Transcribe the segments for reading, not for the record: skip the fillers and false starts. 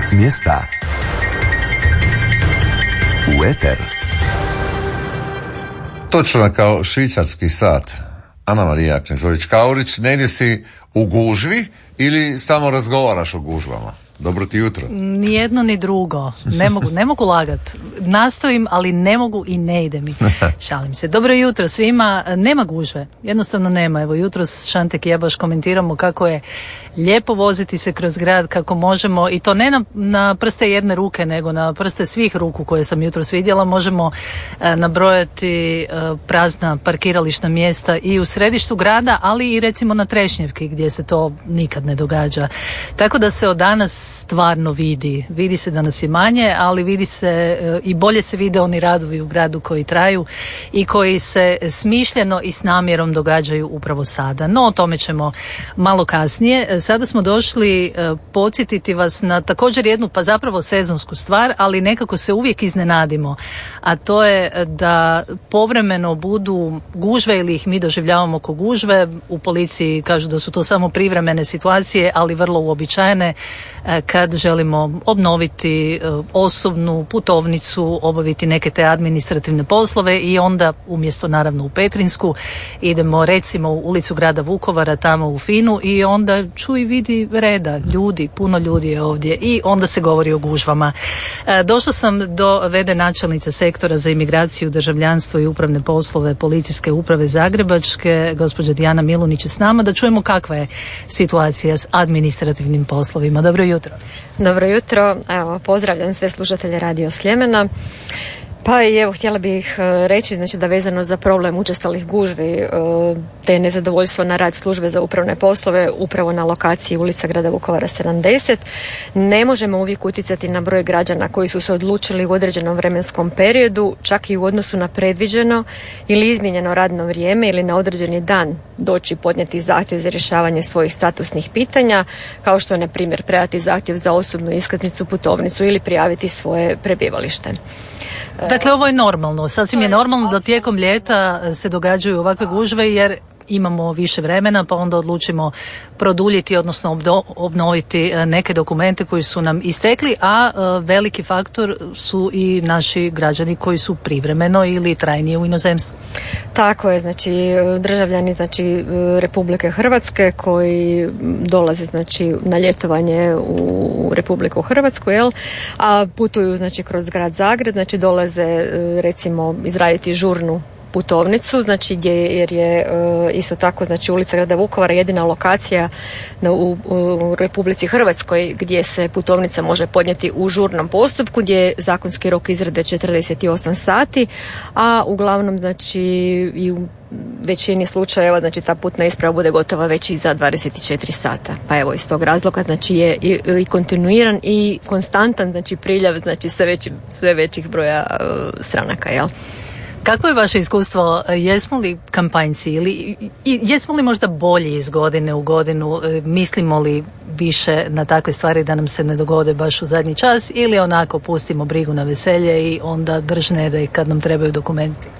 S mjesta u eter. Točno kao švicarski sat. Ana Marija Knezovć-Kaurić, negdje si u gužvi ili samo razgovaraš o gužvama? Dobro ti jutro. Ni jedno ni drugo. Ne mogu lagat. Nastojim, ali ne mogu i ne ide mi. Šalim se. Dobro jutro svima. Nema gužve. Jednostavno nema. Evo jutros Šantek i ja baš komentiramo kako je lijepo voziti se kroz grad, kako možemo, i to ne na prste jedne ruke, nego na prste svih ruku koje sam jutros vidjela. Možemo nabrojati prazna parkirališna mjesta i u središtu grada, ali i recimo na Trešnjevki gdje se to nikad ne događa. Tako da se od danas stvarno vidi se da nas je manje, ali vidi se i bolje se vide oni radovi u gradu koji traju i koji se smišljeno i s namjerom događaju upravo sada. No, o tome ćemo malo kasnije. Sada smo došli podsjetiti vas na također jednu, pa zapravo sezonsku stvar, ali nekako se uvijek iznenadimo, a to je da povremeno budu gužve ili ih mi doživljavamo kao gužve. U policiji kažu da su to samo privremene situacije, ali vrlo uobičajene kad želimo obnoviti osobnu putovnicu, obaviti neke te administrativne poslove i onda umjesto naravno u Petrinjsku idemo recimo u ulicu grada Vukovara, tamo u Finu, i onda čuj vidi reda, ljudi, puno ljudi je ovdje i onda se govori o gužvama. Došla sam do v.d. načelnice sektora za imigraciju, državljanstvo i upravne poslove Policijske uprave Zagrebačke, gospođa Dijana Milunić je s nama, da čujemo kakva je situacija s administrativnim poslovima. Dobro jutro. Dobro jutro, evo, pozdravljam sve slušatelje Radio Sljemena. Pa i evo, htjela bih reći, znači, da vezano za problem učestalih gužvi te nezadovoljstvo na rad službe za upravne poslove upravo na lokaciji ulica grada Vukovara 70, ne možemo uvijek utjecati na broj građana koji su se odlučili u određenom vremenskom periodu, čak i u odnosu na predviđeno ili izmijenjeno radno vrijeme ili na određeni dan doći podnijeti zahtjev za rješavanje svojih statusnih pitanja, kao što je na primjer predati zahtjev za osobnu iskaznicu, putovnicu ili prijaviti svoje prebivalište. Dakle, ovo je normalno. Sasvim je normalno da tijekom ljeta se događaju ovakve gužve jer imamo više vremena, pa onda odlučimo produljiti, odnosno obnoviti neke dokumente koji su nam istekli, a veliki faktor su i naši građani koji su privremeno ili trajnije u inozemstvu. Tako je, znači državljani, znači Republike Hrvatske koji dolaze, znači, na ljetovanje u Republiku Hrvatsku, a putuju, znači, kroz grad Zagreb, znači dolaze recimo izraditi žurnu putovnicu, znači jer je isto tako, znači, ulica grada Vukovara jedina lokacija u Republici Hrvatskoj gdje se putovnica može podnijeti u žurnom postupku, gdje je zakonski rok izrade 48 sati, a uglavnom, znači, i u većini slučajeva, znači, ta putna isprava bude gotova već i za 24 sata. Pa evo, iz tog razloga, znači, je i kontinuiran i konstantan, znači, priljev, znači, sve većih broja stranaka, jel? Kakvo je vaše iskustvo? Jesmo li kampanjci ili jesmo li možda bolji iz godine u godinu? Mislimo li više na takve stvari da nam se ne dogode baš u zadnji čas, ili onako pustimo brigu na veselje i onda držne da i kad nam trebaju dokumenti?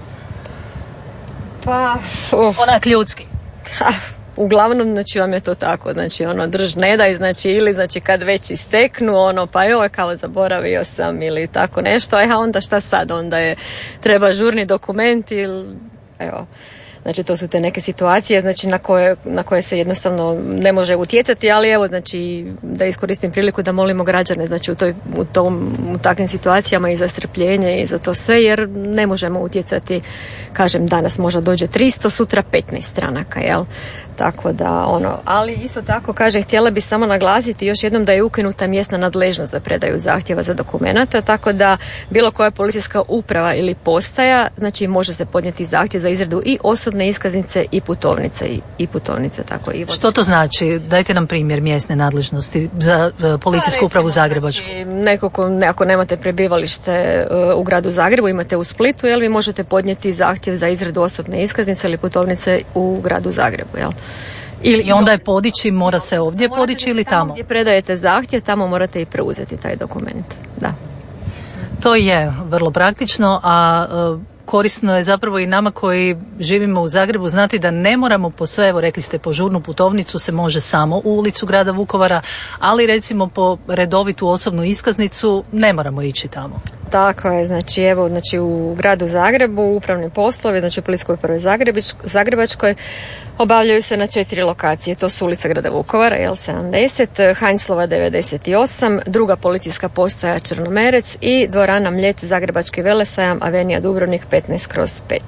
Pa onak ljudski. Uglavnom, znači, vam je to tako, znači, drž ne daj, znači, ili, znači, kad već isteknu, pa joj, kao zaboravio sam ili tako nešto, a onda šta sad, onda treba žurni dokument ili, evo, znači, to su te neke situacije, znači, na koje se jednostavno ne može utjecati, ali evo, znači, da iskoristim priliku da molimo građane, znači, u takvim situacijama i za strpljenje i za to sve, jer ne možemo utjecati, kažem, danas možda dođe 300, sutra 15 stranaka, jel? Tako da, ali isto tako, kaže, htjela bi samo naglasiti još jednom da je ukinuta mjesna nadležnost za predaju zahtjeva za dokumenata, tako da bilo koja policijska uprava ili postaja, znači, može se podnijeti zahtjev za izradu i osobne iskaznice i putovnice, tako i. Što to znači? Dajte nam primjer mjesne nadležnosti za policijsku upravu Zagrebačku. Znači, ako nemate prebivalište u gradu Zagrebu, imate u Splitu, jel, vi možete podnijeti zahtjev za izradu osobne iskaznice ili putovnice u gradu Zagrebu, jel? I onda je podići, mora se ovdje podići ili tamo? Gdje predajete zahtjev, tamo morate i preuzeti taj dokument, da. To je vrlo praktično, a korisno je zapravo i nama koji živimo u Zagrebu znati da ne moramo po sve, evo rekli ste po žurnu putovnicu se može samo u ulicu grada Vukovara, ali recimo po redovitu osobnu iskaznicu ne moramo ići tamo. Tako je, znači u gradu Zagrebu upravni poslovi, znači u Policijskoj upravi Zagrebačkoj obavljaju se na 4 lokacije. To su ulica grada Vukovara, 70, Heinzlova 98, druga policijska postaja Črnomerec i dvorana Mljet Zagrebački velesajam, Avenija Dubrovnik 15/5.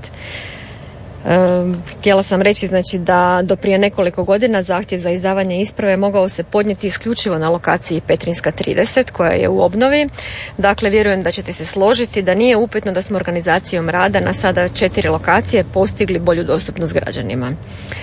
Htjela sam reći znači da do prije nekoliko godina zahtjev za izdavanje isprave mogao se podnijeti isključivo na lokaciji Petrinjska 30 koja je u obnovi. Dakle, vjerujem da ćete se složiti da nije upitno da smo organizacijom rada na sada 4 lokacije postigli bolju dostupnost građanima.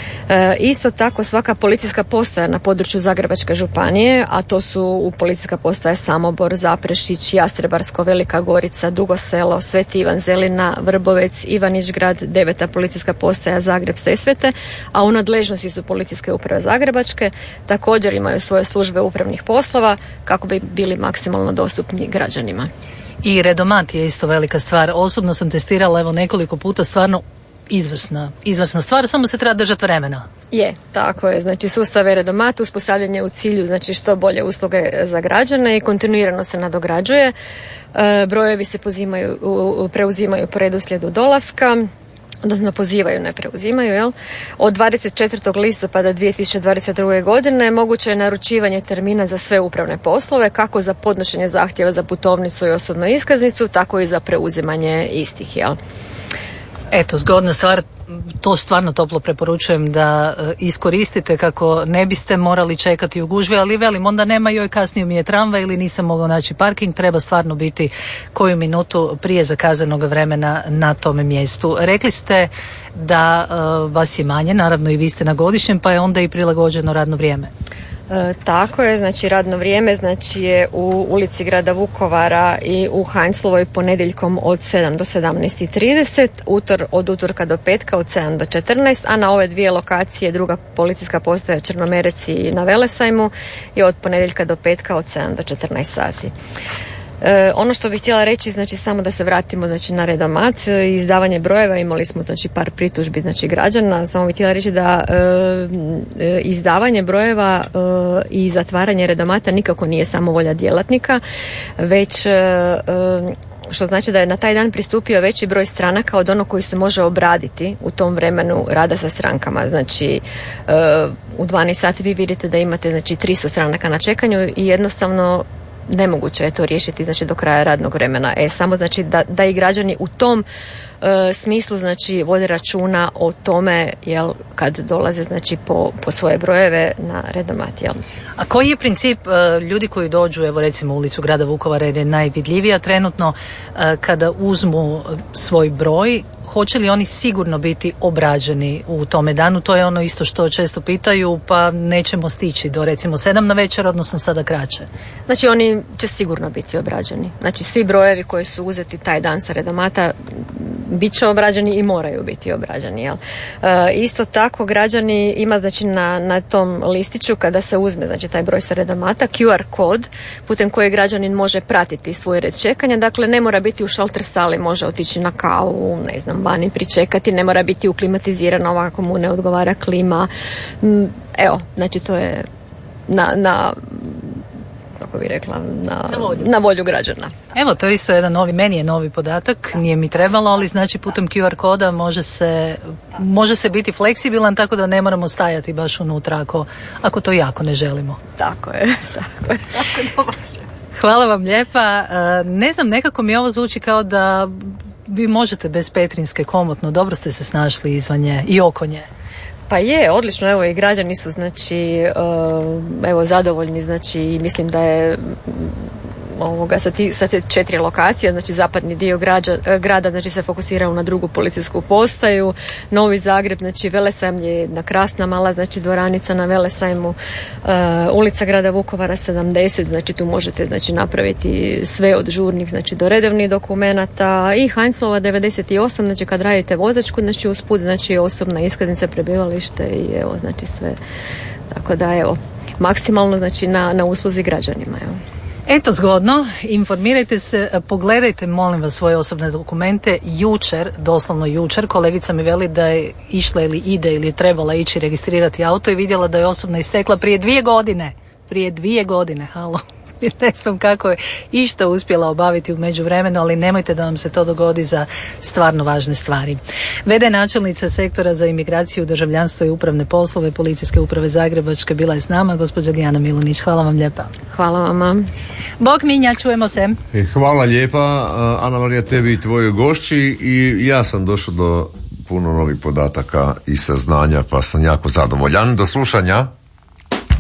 Isto tako svaka policijska postaja na području Zagrebačke županije, a to su u policijska postaja Samobor, Zaprešić, Jastrebarsko, Velika Gorica, Dugo Selo, Sveti Ivan Zelina, Vrbovec, Ivanić-Grad, 9. policijska postaja Zagreb Sesvete, a u nadležnosti su policijske uprave Zagrebačke, također imaju svoje službe upravnih poslova kako bi bili maksimalno dostupni građanima. I redomat je isto velika stvar. Osobno sam testirala evo nekoliko puta, stvarno izvrsna stvar, samo se treba držati vremena. Je, tako je. Znači sustav redomat uspostavljanje u cilju znači što bolje usluge za građane i kontinuirano se nadograđuje. Brojevi se preuzimaju po redoslijedu dolaska, odnosno pozivaju, ne preuzimaju, jel? Od 24. listopada 2022. godine moguće je naručivanje termina za sve upravne poslove, kako za podnošenje zahtjeva za putovnicu i osobnu iskaznicu, tako i za preuzimanje istih, jel? Eto, zgodna stvar, to stvarno toplo preporučujem da iskoristite kako ne biste morali čekati u gužvi, ali velim, onda nema joj, kasnije mi je tramvaj ili nisam mogao naći parking, treba stvarno biti koju minutu prije zakazanog vremena na tome mjestu. Rekli ste da vas je manje, naravno i vi ste na godišnjem, pa je onda i prilagođeno radno vrijeme. Tako je, znači radno vrijeme znači je u ulici grada Vukovara i u Heinzlovoj ponedjeljkom od 7 do 17:30, od utorka do petka od 7 do 14, a na ove dvije lokacije druga policijska postaja Črnomerec i na Velesajmu je od ponedjeljka do petka od 7 do 14 sati. Ono što bih htjela reći, znači samo da se vratimo znači na redomat, izdavanje brojeva, imali smo znači par pritužbi znači građana, samo bih htjela reći da izdavanje brojeva i zatvaranje redomata nikako nije samo volja djelatnika, već što znači da je na taj dan pristupio veći broj stranaka od onog koji se može obraditi u tom vremenu rada sa strankama. Znači u 12 sati vi vidite da imate znači 300 stranaka na čekanju i jednostavno nemoguće je to riješiti znači do kraja radnog vremena. Samo znači da i građani u tom smislu znači vode računa o tome jel kad dolaze znači po svoje brojeve na redomat, jel. A koji je princip ljudi koji dođu, evo recimo u ulicu grada Vukovara jer je najvidljivija trenutno, kada uzmu svoj broj, hoće li oni sigurno biti obrađeni u tome danu? To je ono isto što često pitaju, pa nećemo stići do recimo 7 na večer, odnosno sada kraće. Znači oni će sigurno biti obrađeni. Znači svi brojevi koji su uzeti taj dan sa redomata bit će obrađeni i moraju biti obrađeni, jel? Isto tako građani ima znači na tom listiću kada se uzme znači taj broj sa redomata QR kod putem kojeg građanin može pratiti svoj red čekanja, dakle ne mora biti u šalter sali, može otići na kavu, ne znam, vani pričekati, ne mora biti uklimatizirano ovako mu ne odgovara klima. Evo, znači to je na kako bi rekla, na volju građana. Evo, to je isto jedan meni je novi podatak, nije mi trebalo, ali znači putem QR koda može se biti fleksibilan, tako da ne moramo stajati baš unutra ako to jako ne želimo. Tako je. Hvala vam lijepa. Ne znam, nekako mi ovo zvuči kao da vi možete bez Petrinjske komotno, dobro ste se snašli izvan nje i oko nje. Pa je, odlično, evo i građani su znači evo zadovoljni, znači mislim da je sa te 4 lokacije, znači zapadni dio grada znači se fokusirao na drugu policijsku postaju, Novi Zagreb, znači Velesajm je jedna krasna mala znači dvoranica na Velesajmu, ulica grada Vukovara 70, znači tu možete znači napraviti sve od žurnih znači do redovnih dokumenata, i Heinzlova 98, znači kad radite vozačku, znači usput znači osobna iskaznica, prebivalište i evo znači sve, tako da evo maksimalno znači na usluzi građanima, evo. Eto, zgodno, informirajte se, pogledajte molim vas svoje osobne dokumente. Jučer, doslovno jučer, kolegica mi veli da je išla ili ide ili je trebala ići registrirati auto i vidjela da je osobna istekla prije 2 godine. Prije 2 godine, halo. Ne znam kako je išta uspjela obaviti u međuvremenu, ali nemojte da vam se to dogodi za stvarno važne stvari. V.d. načelnica sektora za imigraciju, državljanstvo i upravne poslove Policijske uprave Zagrebačke bila je s nama, gospođa Dijana Milunić. Hvala vam lijepa. Hvala vama. Bog minja, čujemo se. Hvala lijepa, Ana Marija, tebi i tvojoj gošći, i ja sam došao do puno novih podataka i saznanja, pa sam jako zadovoljan. Do slušanja.